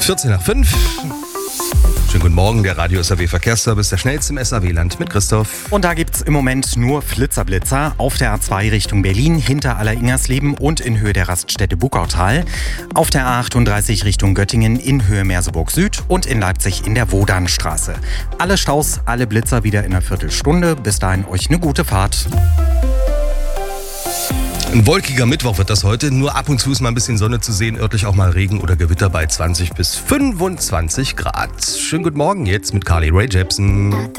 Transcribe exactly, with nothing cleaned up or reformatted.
vierzehn nach fünf. Schönen guten Morgen, der Radio S A W Verkehrsservice, der schnellste im S A W-Land mit Christoph. Und da gibt's im Moment nur Flitzer-Blitzer auf der A zwei Richtung Berlin, hinter Aller-Ingersleben und in Höhe der Raststätte Buckautal, auf der A achtunddreißig Richtung Göttingen in Höhe Merseburg Süd und in Leipzig in der Wodanstraße. Alle Staus, alle Blitzer wieder in einer Viertelstunde. Bis dahin euch eine gute Fahrt. Ein wolkiger Mittwoch wird das heute. Nur ab und zu ist mal ein bisschen Sonne zu sehen. Örtlich auch mal Regen oder Gewitter bei zwanzig bis fünfundzwanzig Grad. Schönen guten Morgen jetzt mit Carly Rae Jepsen.